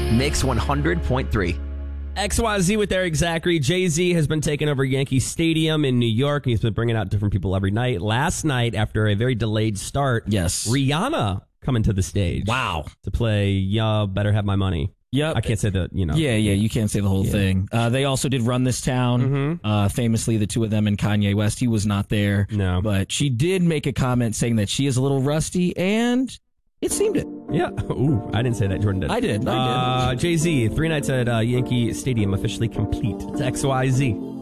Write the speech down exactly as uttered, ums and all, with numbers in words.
Mix one hundred point three. X Y Z with Eric Zachary. Jay-Z has been taking over Yankee Stadium in New York. He's been bringing out different people every night. Last night, after a very delayed start, yes, Rihanna coming to the stage. Wow. To play "Ya Better Have My Money." Yep. I can't say that, you know. Yeah, yeah, you can't say the whole yeah. thing. Uh, they also did Run This Town. Mm-hmm. Uh, famously, the two of them and Kanye West. He was not there. No. But she did make a comment saying that she is a little rusty, and it seemed it. Yeah. Ooh, I didn't say that. Jordan did. I did. I did. Uh, Jay-Z, three nights at uh, Yankee Stadium officially complete. It's X Y Z.